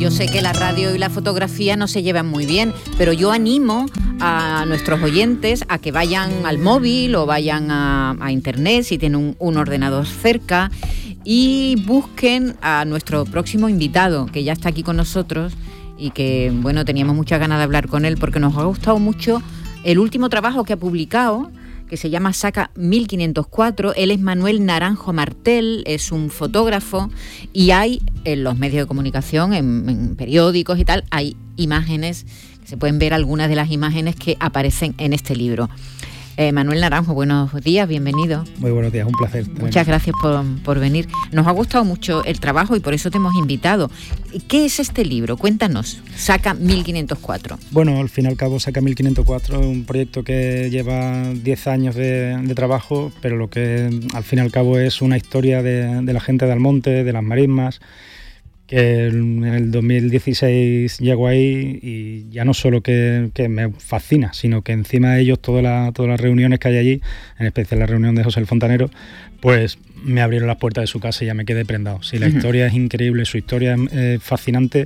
Yo sé que la radio y la fotografía no se llevan muy bien, pero yo animo a nuestros oyentes a que vayan al móvil o vayan a internet si tienen un ordenador cerca y busquen a nuestro próximo invitado, que ya está aquí con nosotros y que, bueno, teníamos muchas ganas de hablar con él porque nos ha gustado mucho el último trabajo que ha publicado, que se llama Saca 1504. Él es Manuel Naranjo Martel, es un fotógrafo y hay en los medios de comunicación, en periódicos y tal, hay imágenes, se pueden ver algunas de las imágenes que aparecen en este libro. Manuel Naranjo, buenos días, bienvenido. Muy buenos días, un placer. Muchas gracias por venir. Nos ha gustado mucho el trabajo y por eso te hemos invitado. ¿Qué es este libro? Cuéntanos, Saca 1504. Bueno, al fin y al cabo, Saca 1504 es un proyecto que lleva 10 años de trabajo, pero lo que al fin y al cabo es una historia de la gente de Almonte, de las marismas, que en el 2016 llego ahí y ya no solo que me fascina, sino que encima de ellos todas las reuniones que hay allí, en especial la reunión de José el Fontanero, pues me abrieron las puertas de su casa y ya me quedé prendado. Sí, la historia es increíble, su historia es fascinante,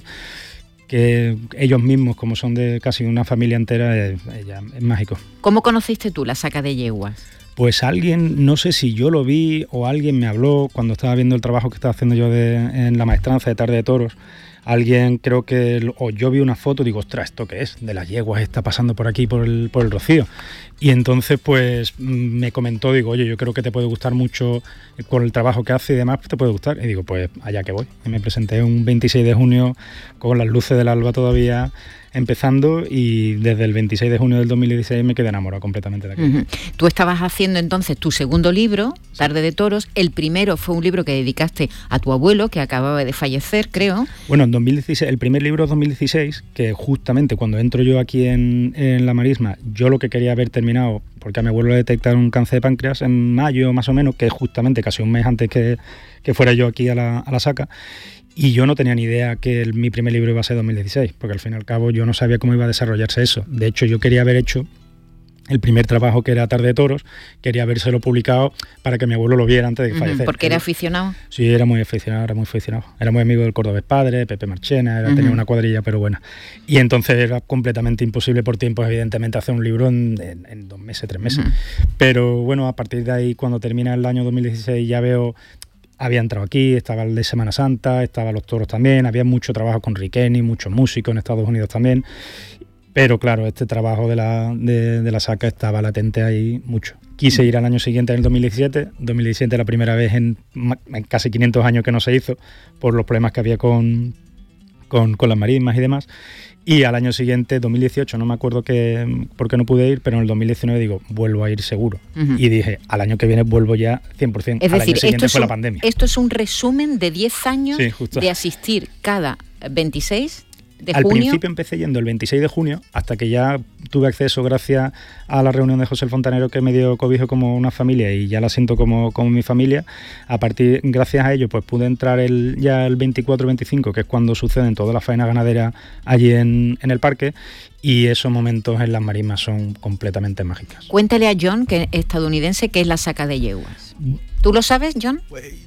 que ellos mismos, como son de casi una familia entera, es mágico. ¿Cómo conociste tú la Saca de Yeguas? Pues alguien, no sé si yo lo vi o alguien me habló cuando estaba viendo el trabajo que estaba haciendo yo en la maestranza de Tarde de Toros. Alguien, creo que, o yo vi una foto y digo, ostras, ¿esto qué es? De las yeguas, está pasando por aquí, por el Rocío. Y entonces, pues, me comentó, digo, oye, yo creo que te puede gustar mucho con el trabajo que hace y demás, pues te puede gustar. Y digo, pues, allá que voy. Y me presenté un 26 de junio con las luces del alba todavía empezando y desde el 26 de junio del 2016 me quedé enamorado completamente de aquello. Tú estabas haciendo entonces tu segundo libro, Tarde de Toros. El primero fue un libro que dedicaste a tu abuelo, que acababa de fallecer, creo. Bueno, en 2016, el primer libro es 2016, que justamente cuando entro yo aquí en la marisma, yo lo que quería haber terminado, porque a mi abuelo le detectaron un cáncer de páncreas en mayo más o menos, que es justamente casi un mes antes que fuera yo aquí a la Saca. Y yo no tenía ni idea que mi primer libro iba a ser 2016, porque al fin y al cabo yo no sabía cómo iba a desarrollarse eso. De hecho, yo quería haber hecho el primer trabajo, que era Tarde de Toros, quería habérselo publicado para que mi abuelo lo viera antes de que falleciera. ¿Porque era aficionado? Sí, era muy aficionado. Era muy amigo del Cordobés Padre, Pepe Marchena, tenía una cuadrilla, pero buena. Y entonces era completamente imposible por tiempos, evidentemente, hacer un libro en 2 meses, 3 meses. Pero bueno, a partir de ahí, cuando termina el año 2016, ya veo... Había entrado aquí, estaba el de Semana Santa, estaba Los Toros también, había mucho trabajo con Riqueni, muchos músicos en Estados Unidos también, pero claro, este trabajo de la Saca estaba latente ahí mucho. Quise ir al año siguiente, en el 2017 la primera vez en casi 500 años que no se hizo, por los problemas que había con las marismas y demás. Y al año siguiente, 2018, no me acuerdo por qué no pude ir, pero en el 2019 digo, vuelvo a ir seguro. Y dije, al año que viene vuelvo ya 100%. Es decir, año siguiente fue la pandemia. Esto es un resumen de 10 años de asistir cada 26 de junio. Al principio empecé yendo el 26 de junio, hasta que ya tuve acceso, gracias a la reunión de José el Fontanero, que me dio cobijo como una familia y ya la siento como mi familia. Gracias a ello, pues pude entrar ya el 24-25, que es cuando suceden todas las faenas ganaderas allí en el parque, y esos momentos en las marismas son completamente mágicos. Cuéntale a John, que es estadounidense, qué es la Saca de Yeguas. ¿Tú lo sabes, John?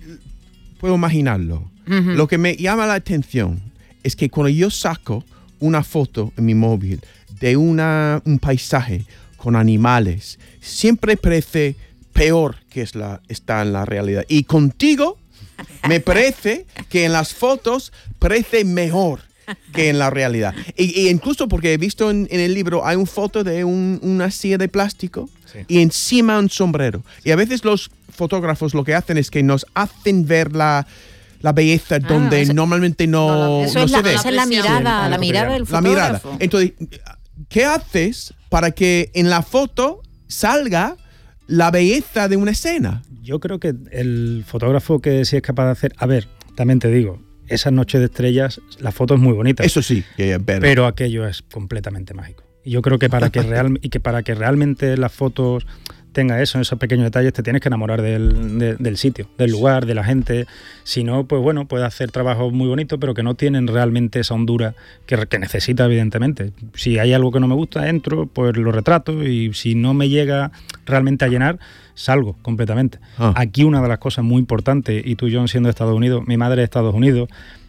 Puedo imaginarlo. Lo que me llama la atención es que cuando yo saco una foto en mi móvil de un paisaje con animales, siempre parece peor que está en la realidad. Y contigo me parece que en las fotos parece mejor que en la realidad. Y incluso porque he visto en el libro, hay una foto de una silla de plástico, sí, y encima un sombrero. Y a veces los fotógrafos lo que hacen es que nos hacen ver la belleza donde normalmente no se ve. Esa es la mirada, la mirada del fotógrafo. Entonces, ¿qué haces para que en la foto salga la belleza de una escena? Yo creo que el fotógrafo que sí es capaz de hacer... A ver, también te digo, esas noches de estrellas, la foto es muy bonita. Eso sí, pero aquello es completamente mágico. Y yo creo que para que realmente las fotos tenga eso, esos pequeños detalles, te tienes que enamorar del sitio, del lugar, de la gente. Si no, pues bueno, puedes hacer trabajos muy bonitos, pero que no tienen realmente esa hondura que necesita, evidentemente. Si hay algo que no me gusta, entro, pues lo retrato, y si no me llega realmente a llenar, salgo completamente. Aquí una de las cosas muy importantes, y tú, John, siendo de Estados Unidos, mi madre es de Estados Unidos,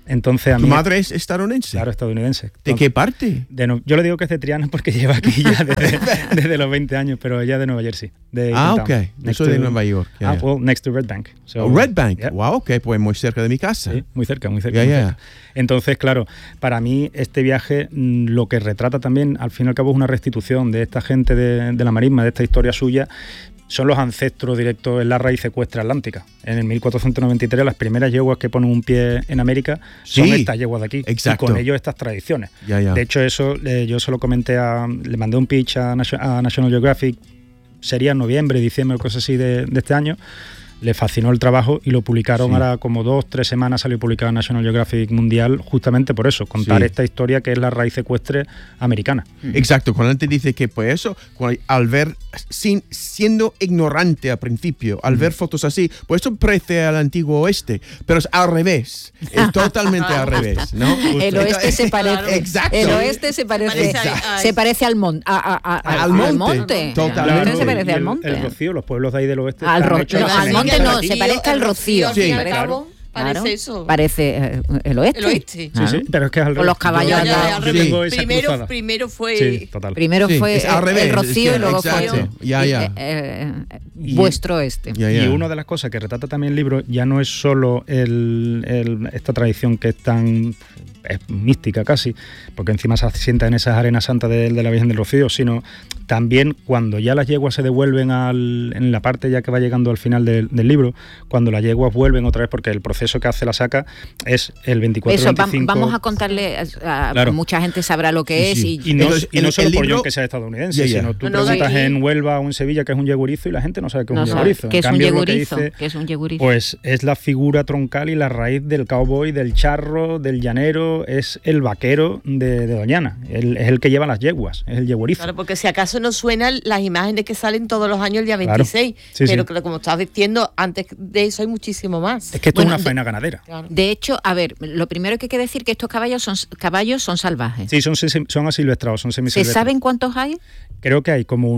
Entonces, ¿Tu madre es estadounidense? Claro, estadounidense. ¿De Entonces, qué parte? yo le digo que es de Triana porque lleva aquí ya desde los 20 años, pero ella de Nueva Jersey. Ok. Yo soy de Nueva York. Well, next to Red Bank. So, Red Bank. Yeah. Wow, ok, pues muy cerca de mi casa. Sí, muy cerca. Yeah. Entonces, claro, para mí este viaje lo que retrata también, al fin y al cabo, es una restitución de esta gente de la marisma, de esta historia suya. Son los ancestros directos en la raíz ecuestre atlántica. En el 1493 las primeras yeguas que ponen un pie en América son estas yeguas de aquí. Exacto. Y con ello estas tradiciones. Ya. De hecho, eso yo se lo comenté le mandé un pitch a National Geographic, sería en noviembre, diciembre, cosas así de este año. Le fascinó el trabajo y lo publicaron ahora como 2-3 semanas, salió publicado en National Geographic Mundial, justamente por eso, contar esta historia que es la raíz ecuestre americana. Exacto, cuando antes dice que pues eso, al ver, siendo ignorante al principio, al ver fotos así, pues eso parece al antiguo oeste, pero es al revés, es totalmente al revés, ¿no? El oeste se parece. Exacto. El oeste se parece al monte. Al monte. Totalmente. Se parece al monte. El Rocío, los pueblos de ahí del oeste. Al monte no, se parece al Rocío. Sí, Claro. Parece eso. Parece el oeste. El oeste. Claro. Sí, pero es que es al revés. Con los caballos. Yo tengo esa cruzada. Primero fue... Sí, total. Primero fue es al revés, el Rocío y luego fue vuestro oeste. Y una de las cosas que retrata también el libro ya no es solo esta tradición que es tan mística casi, porque encima se asienta en esas arenas santas de la Virgen del Rocío, sino también cuando ya las yeguas se devuelven en la parte ya que va llegando al final del libro, cuando las yeguas vuelven otra vez, porque el proceso que hace la saca es el 24-25. Vamos a contarle, mucha gente sabrá lo que es. Y no solo por yo que sea estadounidense, sino tú preguntas en Huelva o en Sevilla que es un yegurizo y la gente no sabe qué es un yegurizo. ¿Qué es un yegurizo? Pues es la figura troncal y la raíz del cowboy, del charro, del llanero, es el vaquero de Doñana, es el que lleva las yeguas, es el yegurizo. Claro, porque si acaso nos suenan las imágenes que salen todos los años el día 26, pero que como estás diciendo, antes de eso hay muchísimo más. Es que esto es una faena ganadera. Claro. De hecho, a ver, lo primero que hay que decir es que estos caballos son salvajes. Sí, son asilvestrados, son semisilvestres. ¿Se saben cuántos hay? Creo que hay como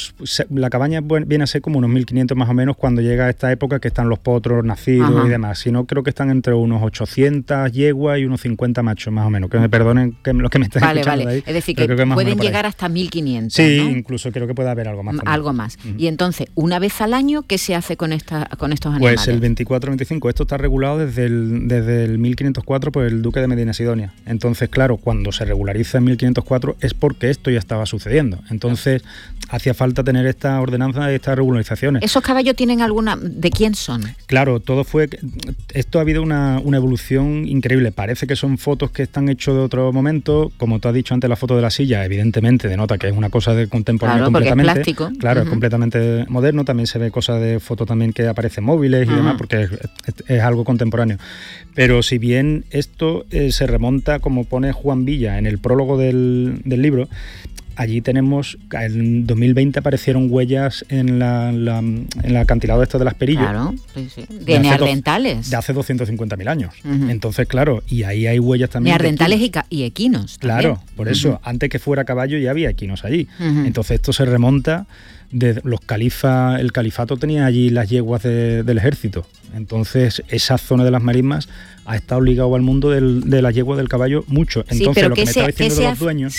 la cabaña viene a ser como unos 1.500 más o menos cuando llega a esta época que están los potros nacidos y demás. Si no, creo que están entre unos 800 yeguas y unos 50 machos más o menos. Que me perdonen los que me están escuchando de ahí. Es decir, que pueden llegar hasta 1.500. Sí, ¿no? Incluso creo que puede haber algo más. Algo más. Y entonces, una vez al año, ¿qué se hace con estos animales? Pues el 24-25. Esto está regulado desde el 1504 por el duque de Medina Sidonia. Entonces, claro, cuando se regulariza en 1504 es porque esto ya estaba sucediendo. Entonces, hacía falta tener esta ordenanza y estas regularizaciones. ¿Esos caballos tienen alguna? ¿De quién son? Claro, esto ha habido una evolución increíble. Parece que son fotos que están hechos de otro momento. Como tú has dicho antes, la foto de la silla, evidentemente denota que es una cosa de contemporáneo completamente. Es plástico. Claro, es completamente moderno. También se ve cosas de foto también que aparecen móviles y demás, porque es algo contemporáneo. Pero si bien esto se remonta, como pone Juan Villa en el prólogo del libro, allí tenemos, en 2020 aparecieron huellas en el acantilado de las Perillos. Claro, sí. De neandertales. De hace 250.000 años. Entonces, claro, y ahí hay huellas también. Neandertales y equinos. Claro, también. por eso, antes que fuera caballo ya había equinos allí. Entonces esto se remonta de los califas. El califato tenía allí las yeguas del ejército. Entonces esa zona de las marismas ha estado ligado al mundo de la yegua del caballo mucho. Entonces pero lo que me estaba diciendo de los dueños,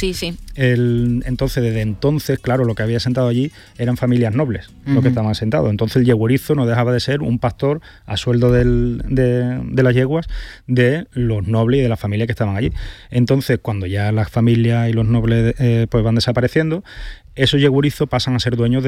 entonces desde entonces, claro, lo que había sentado allí eran familias nobles, lo que estaban sentados. Entonces el yeguerizo no dejaba de ser un pastor a sueldo de las yeguas de los nobles y de la familia que estaban allí. Entonces cuando ya las familias y los nobles pues van desapareciendo, esos yeguerizos pasan a ser dueños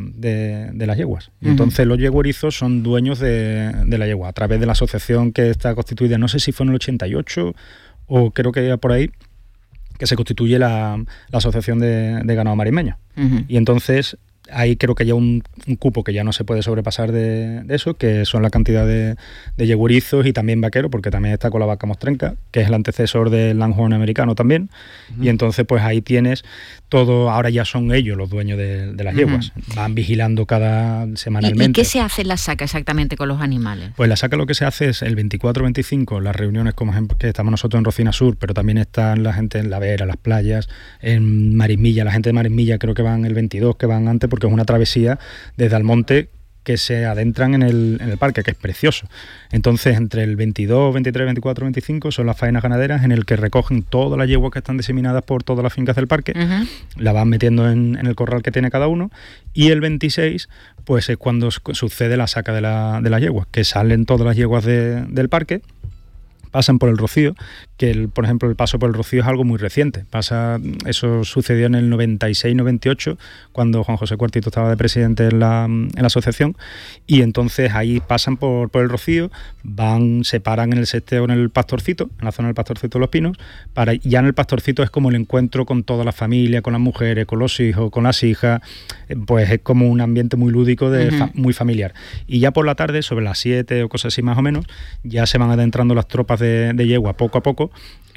de las yeguas. Y entonces los yeguerizos son dueños de la yegua a través de la asociación que está constituida, no sé si fue en el 88 o creo que ya por ahí, que se constituye la Asociación de Ganado Marismeño. Y entonces ahí creo que hay un cupo que ya no se puede sobrepasar de eso, que son la cantidad de yeguerizos y también vaqueros, porque también está con la vaca mostrenca, que es el antecesor del Longhorn americano también. Y entonces pues ahí tienes todo, ahora ya son ellos los dueños de las yeguas. Van vigilando semanalmente. ¿Y qué se hace en la saca exactamente con los animales? Pues la saca lo que se hace es el 24-25, las reuniones como ejemplo que estamos nosotros en Rocina Sur, pero también están la gente en La Vera, las playas, en Marismilla, la gente de Marismilla creo que van el 22, que van antes, porque es una travesía desde Almonte que se adentran en el parque, que es precioso. Entonces, entre el 22, 23, 24, 25 son las faenas ganaderas en el que recogen todas las yeguas que están diseminadas por todas las fincas del parque, la van metiendo en el corral que tiene cada uno, y el 26 pues es cuando sucede la saca de las yeguas, que salen todas las yeguas del parque, pasan por el rocío, que por ejemplo el paso por el rocío es algo muy reciente. Eso sucedió en el 96-98, cuando Juan José Cuartito estaba de presidente en la asociación, y entonces ahí pasan por el rocío, se paran en el sesteo, en el Pastorcito, en la zona del Pastorcito de los Pinos, ya en el Pastorcito es como el encuentro con toda la familia, con las mujeres, con los hijos, con las hijas, pues es como un ambiente muy lúdico, muy familiar. Y ya por la tarde, sobre las 7 o cosas así más o menos, ya se van adentrando las tropas de yegua poco a poco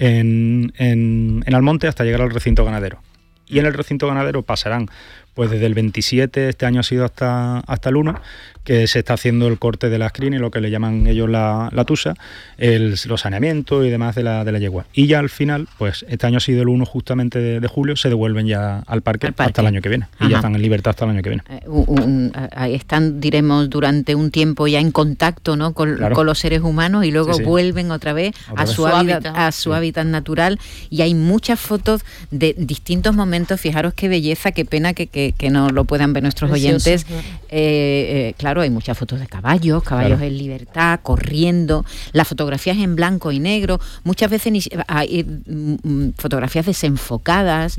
en Almonte hasta llegar al recinto ganadero. Y en el recinto ganadero pasarán pues desde el 27, este año ha sido hasta el 1, que se está haciendo el corte de las crines, lo que le llaman ellos la tusa, los saneamientos y demás de la yegua. Y ya al final, pues este año ha sido el 1 justamente de julio, se devuelven ya al parque hasta el año que viene. Y ya están en libertad hasta el año que viene. Ahí están, diremos, durante un tiempo ya en contacto, ¿no? con los seres humanos, y luego vuelven otra vez a su hábitat natural. Y hay muchas fotos de distintos momentos. Fijaros qué belleza, qué pena que no lo puedan ver nuestros oyentes. Claro, hay muchas fotos de caballos en libertad, corriendo. Las fotografías en blanco y negro. Muchas veces hay fotografías desenfocadas.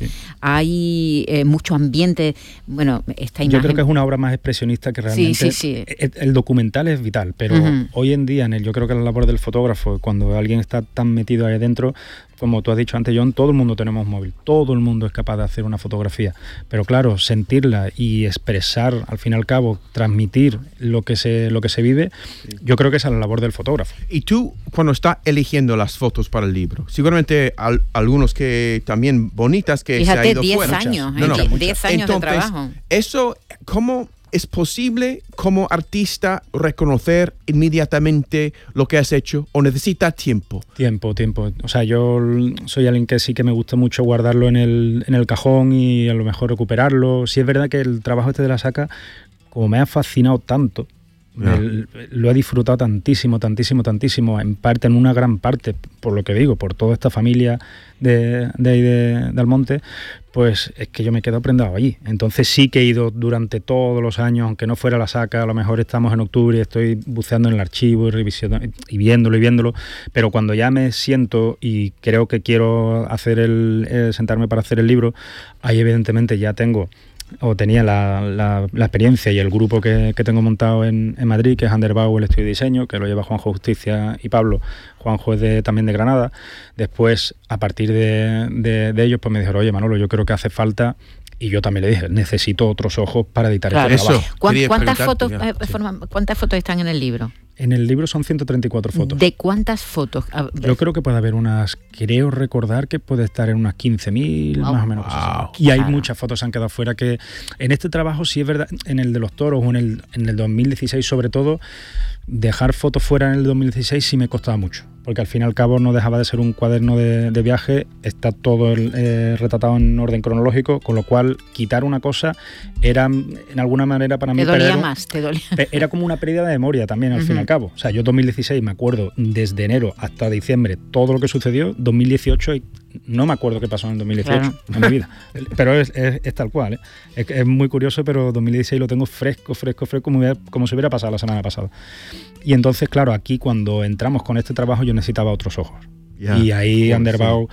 Hay mucho ambiente. Bueno, esta imagen... Yo creo que es una obra más expresionista que realmente... Sí. El documental es vital, pero hoy en día, yo creo que la labor del fotógrafo, cuando alguien está tan metido ahí adentro, como tú has dicho antes, John, todo el mundo tenemos móvil, todo el mundo es capaz de hacer una fotografía, pero claro, sentirla y expresar, al fin y al cabo, transmitir lo que se vive, yo creo que esa es la labor del fotógrafo. Y tú, cuando estás eligiendo las fotos para el libro, seguramente algunos que también bonitas que fíjate, se ha ido 10 fuera. años, 10 años de trabajo. Eso, ¿cómo es posible como artista reconocer inmediatamente lo que has hecho o necesitas tiempo? Tiempo. O sea, yo soy alguien que sí que me gusta mucho guardarlo en el cajón y a lo mejor recuperarlo. Sí es verdad que el trabajo de la saca, como me ha fascinado tanto, lo he disfrutado tantísimo, en una gran parte, por lo que digo, por toda esta familia de Almonte, pues es que yo me quedo prendado allí. Entonces sí que he ido durante todos los años, aunque no fuera la saca, a lo mejor estamos en octubre y estoy buceando en el archivo y revisionando y viéndolo, pero cuando ya me siento y creo que quiero sentarme para hacer el libro, ahí evidentemente ya tenía la experiencia y el grupo que tengo montado en Madrid, que es Underbau, el estudio de diseño, que lo lleva Juanjo Justicia y Pablo. Juanjo es también de Granada. Después, a partir de ellos, pues me dijeron, oye, Manolo, yo creo que hace falta, y yo también le dije, necesito otros ojos para editar este trabajo. ¿Cuántas fotos están en el libro? En el libro son 134 fotos. ¿De cuántas fotos? Yo creo que puede haber creo recordar que puede estar en unas 15.000, más o menos. Y hay muchas fotos que se han quedado fuera, que en este trabajo sí es verdad, en el de los toros o en el 2016 sobre todo, dejar fotos fuera en el 2016 sí me costaba mucho, porque al fin y al cabo no dejaba de ser un cuaderno de viaje, está todo retratado en orden cronológico, con lo cual quitar una cosa era en alguna manera para mí... Te dolía. Era como una pérdida de memoria también al fin y al cabo. O sea, yo 2016 me acuerdo desde enero hasta diciembre todo lo que sucedió, 2018 no me acuerdo qué pasó en el 2018 en mi vida, pero es tal cual, es muy curioso, pero 2016 lo tengo fresco como si hubiera pasado la semana pasada. Y entonces, claro, aquí cuando entramos con este trabajo yo necesitaba otros ojos. Y ahí Underbau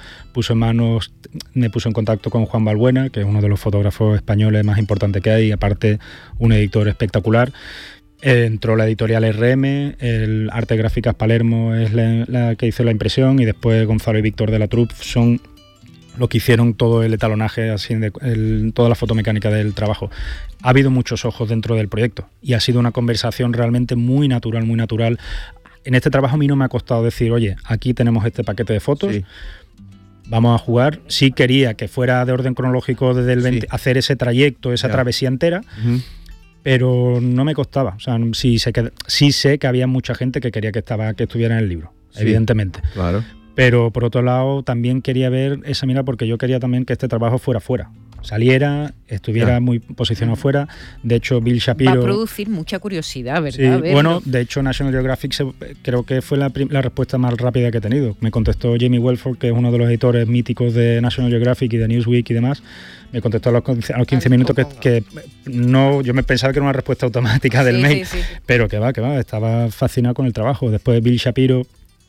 me puso en contacto con Juan Balbuena, que es uno de los fotógrafos españoles más importantes que hay, aparte un editor espectacular. Entró la editorial RM, el Arte Gráficas Palermo es la que hizo la impresión, y después Gonzalo y Víctor de la Troupe son lo que hicieron todo el etalonaje, toda la fotomecánica del trabajo. Ha habido muchos ojos dentro del proyecto y ha sido una conversación realmente muy natural. En este trabajo a mí no me ha costado decir, oye, aquí tenemos este paquete de fotos, vamos a jugar. Sí quería que fuera de orden cronológico desde el 20, hacer ese trayecto, esa travesía entera, pero no me costaba. O sea, sí sé que había mucha gente que quería que estuviera en el libro, evidentemente. Claro. Pero por otro lado también quería ver esa mirada, porque yo quería también que este trabajo fuera fuera. saliera, estuviera muy posicionado fuera. De hecho, Bill Shapiro... Va a producir mucha curiosidad, ¿verdad? Sí, bueno, de hecho, National Geographic creo que fue la respuesta más rápida que he tenido. Me contestó Jamie Welford, que es uno de los editores míticos de National Geographic y de Newsweek y demás. Me contestó a los 15 minutos que no, yo me pensaba que era una respuesta automática del mail, pero que va, estaba fascinado con el trabajo. Después Bill Shapiro,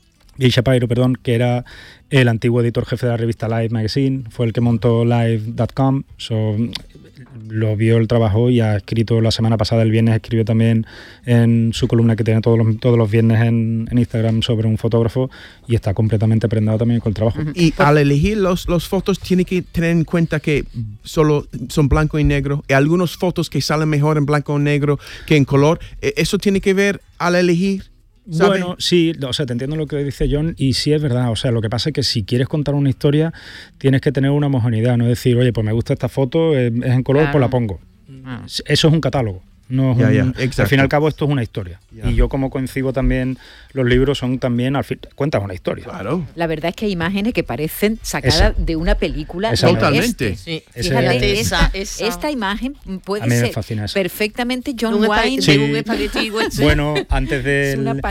que era el antiguo editor jefe de la revista Live Magazine, fue el que montó Live.com, lo vio el trabajo y ha escrito la semana pasada, el viernes, escribió también en su columna que tiene todos los viernes en Instagram sobre un fotógrafo, y está completamente prendado también con el trabajo. Y al elegir los fotos tiene que tener en cuenta que solo son blanco y negro, y algunas fotos que salen mejor en blanco y negro que en color. ¿Eso tiene que ver al elegir? ¿Sabe? Bueno, sí, o sea, te entiendo lo que dice John y sí es verdad. O sea, lo que pasa es que si quieres contar una historia tienes que tener una homogeneidad, no decir, oye, pues me gusta esta foto, es en color, pues la pongo. Eso es un catálogo. No es al fin y al cabo esto es una historia. Y yo, como concibo también los libros, son también, al fin, cuentas una historia. Claro. La verdad es que hay imágenes que parecen sacadas de una película. Totalmente. Sí. Fíjate, esta imagen puede ser perfectamente John Wayne de un espagueti western. Bueno, antes de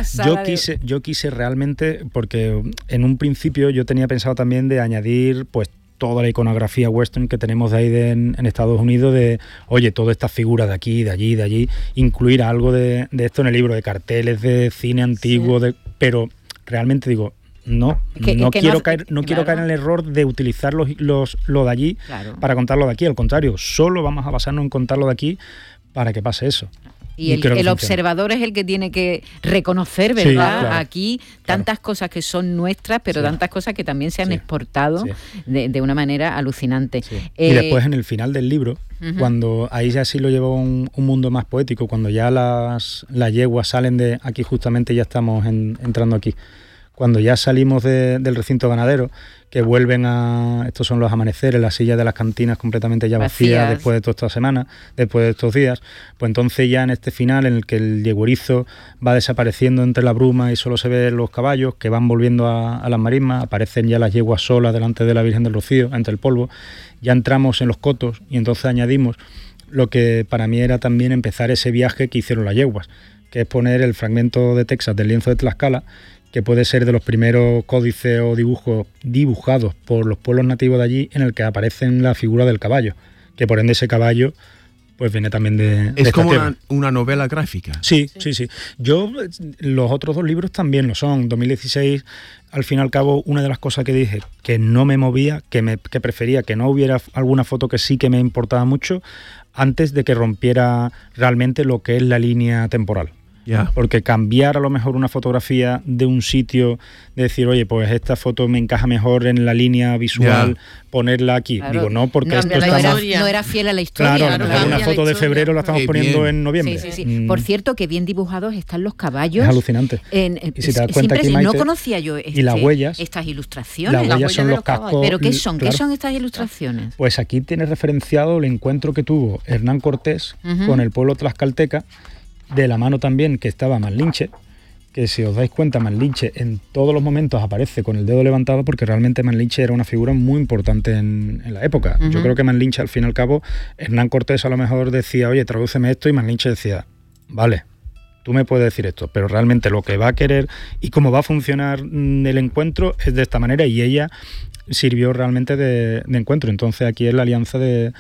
yo quise realmente, porque en un principio yo tenía pensado también de añadir pues toda la iconografía western que tenemos de ahí en Estados Unidos, de, oye, todas estas figuras de aquí, de allí, incluir algo de esto en el libro, de carteles de cine antiguo, pero realmente digo, no quiero caer en el error de utilizar lo de allí para contarlo de aquí, al contrario, solo vamos a basarnos en contarlo de aquí para que pase eso. Y el observador es el que tiene que reconocer, ¿verdad? Sí, claro, aquí tantas cosas que son nuestras, pero tantas cosas que también se han exportado de una manera alucinante. Sí. Y después en el final del libro, cuando ahí ya sí lo llevo un mundo más poético, cuando ya las yeguas salen de aquí, justamente ya estamos entrando aquí, cuando ya salimos del recinto ganadero, que vuelven estos son los amaneceres, las sillas de las cantinas completamente ya vacías después de toda esta semana, después de estos días, pues entonces ya en este final en el que el yeguerizo va desapareciendo entre la bruma y solo se ven los caballos que van volviendo a las marismas, aparecen ya las yeguas solas delante de la Virgen del Rocío, entre el polvo, ya entramos en los cotos y entonces añadimos lo que para mí era también empezar ese viaje que hicieron las yeguas, que es poner el fragmento de Texas del lienzo de Tlaxcala, que puede ser de los primeros códices o dibujos dibujados por los pueblos nativos de allí, en el que aparece la figura del caballo, que por ende ese caballo pues viene también de es como una novela gráfica. Sí. Yo, los otros dos libros también lo son. 2016, al fin y al cabo, una de las cosas que dije que no me movía, que prefería que no hubiera alguna foto que sí que me importaba mucho, antes de que rompiera realmente lo que es la línea temporal. Porque cambiar a lo mejor una fotografía de un sitio, de decir, oye, pues esta foto me encaja mejor en la línea visual, ponerla aquí. Claro. Digo, no, porque esto no era fiel a la historia. Claro, una foto de febrero la estamos poniendo en noviembre. Sí. Por cierto, que bien dibujados están los caballos. Es alucinante. Y si te das cuenta que Maite, no conocía yo y las huellas, estas ilustraciones. Las huellas son los cascos. ¿Pero qué son? Claro. ¿Qué son estas ilustraciones? Pues aquí tienes referenciado el encuentro que tuvo Hernán Cortés con el pueblo tlaxcalteca, de la mano también que estaba Malinche, que si os dais cuenta, Malinche en todos los momentos aparece con el dedo levantado, porque realmente Malinche era una figura muy importante en la época. Yo creo que Malinche, al fin y al cabo, Hernán Cortés a lo mejor decía, oye, tradúceme esto, y Malinche decía, vale, tú me puedes decir esto, pero realmente lo que va a querer y cómo va a funcionar el encuentro es de esta manera, y ella sirvió realmente de encuentro. Entonces aquí es la alianza de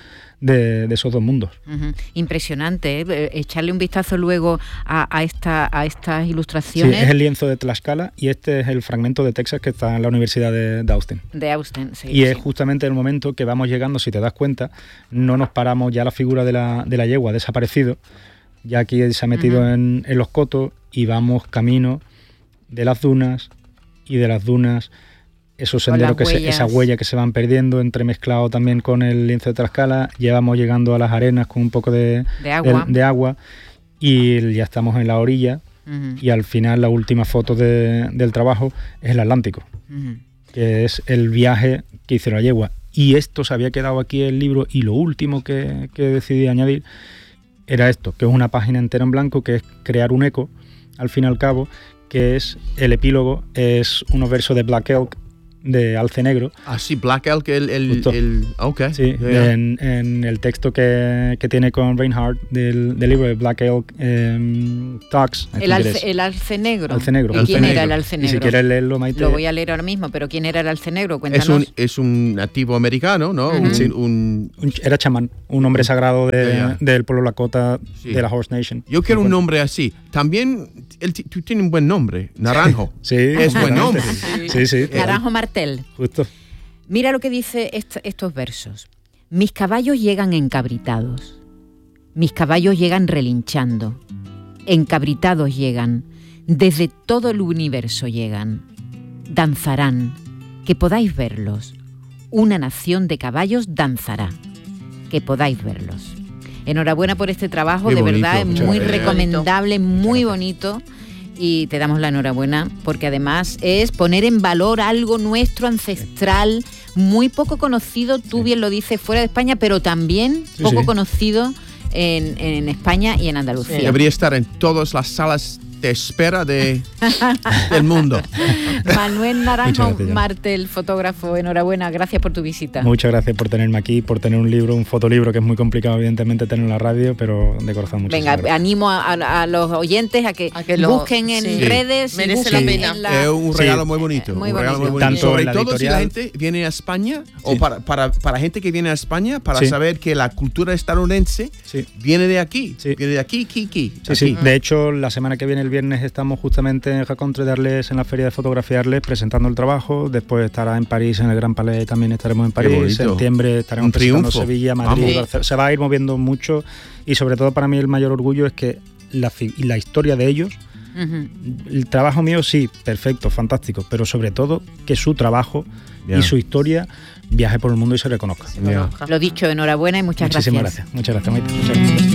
esos dos mundos. Impresionante, ¿eh? Echarle un vistazo luego a estas ilustraciones. Sí, es el lienzo de Tlaxcala y este es el fragmento de Texas que está en la Universidad de Austin. De Austin, sí. Y es justamente el momento que vamos llegando, si te das cuenta, no nos paramos, ya la figura de la yegua ha desaparecido, ya aquí se ha metido en los cotos, y vamos camino de las dunas, y de las dunas esos senderos, esas huellas que se van perdiendo, entremezclado también con el lienzo de Tlaxcala. Llevamos llegando a las arenas con un poco de agua, y ya estamos en la orilla, y al final la última foto del trabajo es el Atlántico, que es el viaje que hizo la yegua. Y esto se había quedado aquí en el libro, y lo último que decidí añadir era esto, que es una página entera en blanco, que es crear un eco, al fin y al cabo, que es el epílogo, es unos versos de Black Elk, de Alce Negro. Ah, sí, Black Elk, ok. Sí, en el texto que tiene con Reinhardt del libro de Black Elk Talks. El alce negro. Alce negro. ¿Y quién era el alce negro? Y si quieres leerlo, Maite. Lo voy a leer ahora mismo, pero ¿quién era el alce negro? Cuéntanos. Es un nativo americano, ¿no? Era chamán, un hombre sagrado del pueblo Lakota, de la Horse Nation. Yo quiero un nombre así. También, tú tienes un buen nombre, Naranjo. Sí, es buen nombre. Sí. Naranjo Martel. Justo. Mira lo que dice estos versos. Mis caballos llegan encabritados. Mis caballos llegan relinchando. Encabritados llegan. Desde todo el universo llegan. Danzarán. Que podáis verlos. Una nación de caballos danzará. Que podáis verlos. Enhorabuena por este trabajo, de verdad, es muy recomendable, muy bonito. Y te damos la enhorabuena porque además es poner en valor algo nuestro, ancestral, muy poco conocido, tú bien lo dices, fuera de España, pero también poco conocido en España y en Andalucía. Sí. Debería estar en todas las salas de espera del mundo. Manuel Naranjo Martel, fotógrafo, enhorabuena, gracias por tu visita. Muchas gracias por tenerme aquí, por tener un libro, un fotolibro, que es muy complicado evidentemente tener en la radio, pero de corazón muchas gracias. Venga, animo a los oyentes a que busquen en redes. Merece la pena. Es un regalo muy bonito. Muy bonito. Tanto sobre la todo editorial, si la gente viene a España, o para gente que viene a España, para saber que la cultura estadounidense viene de aquí. Viene de aquí. Sí. De hecho, la semana que viene, el viernes, estamos justamente en Racontre d'Arles, en la feria de fotografía Arles, presentando el trabajo. Después estará en París, en el Gran Palais, también estaremos en París. En septiembre estaremos presentando Sevilla, Madrid, Barcelona. Se va a ir moviendo mucho, y sobre todo para mí el mayor orgullo es que la historia de ellos, el trabajo mío sí, perfecto, fantástico, pero sobre todo que su trabajo y su historia viaje por el mundo y se reconozca. Lo dicho, enhorabuena y muchas gracias. Muchas gracias, Maite. Muchas gracias.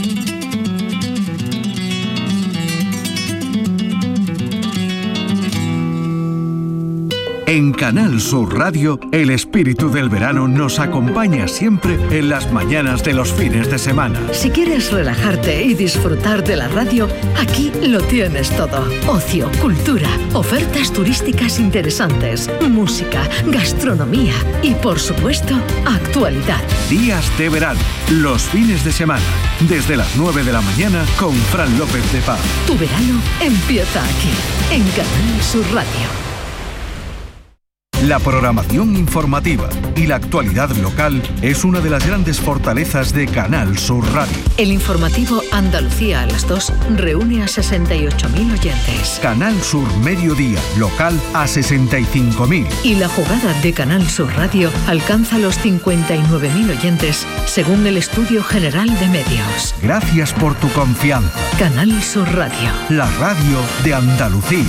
En Canal Sur Radio, el espíritu del verano nos acompaña siempre en las mañanas de los fines de semana. Si quieres relajarte y disfrutar de la radio, aquí lo tienes todo. Ocio, cultura, ofertas turísticas interesantes, música, gastronomía y, por supuesto, actualidad. Días de verano, los fines de semana, desde las 9 de la mañana con Fran López de Paz. Tu verano empieza aquí, en Canal Sur Radio. La programación informativa y la actualidad local es una de las grandes fortalezas de Canal Sur Radio. El informativo Andalucía a las 2 reúne a 68.000 oyentes. Canal Sur Mediodía, local a 65.000. Y la jugada de Canal Sur Radio alcanza los 59.000 oyentes, según el Estudio General de Medios. Gracias por tu confianza. Canal Sur Radio. La radio de Andalucía.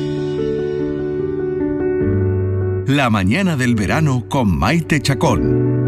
La mañana del verano con Maite Chacón.